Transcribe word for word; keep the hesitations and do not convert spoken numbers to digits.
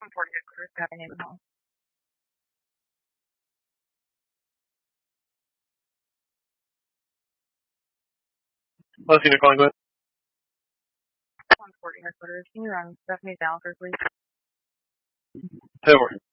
one forty headquarters, having name and home. Last unit calling, go ahead. one forty headquarters, can you run Stephanie Gallagher, please? ten more.